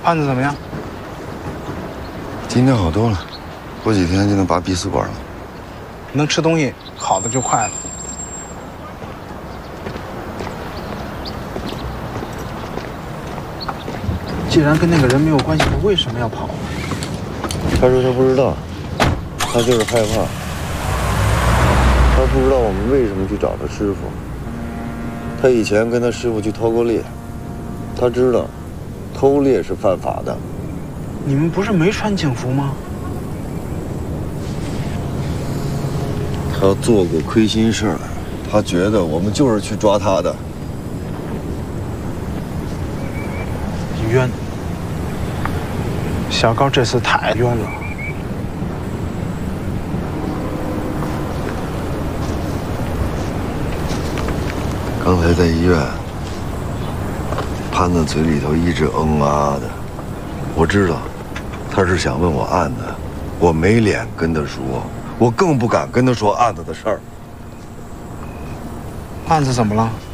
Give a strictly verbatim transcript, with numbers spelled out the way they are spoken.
案子怎么样？ 今天好多了，过几天就能拔鼻饲管了。 能吃东西，好的就快了。既然跟那个人没有关系，他为什么要跑？ 他说他不知道，他就是害怕。他不知道我们为什么去找他师傅。他以前跟他师傅去偷过猎，他知道偷猎是犯法的。 你们不是没穿警服吗？ 他做过亏心事儿，他觉得我们就是去抓他的。 冤！小高这次太冤了。 刚才在医院，潘子嘴里头一直嗯啊的，我知道，他是想问我案子，我没脸跟他说，我更不敢跟他说案子的事儿。 案子怎么了？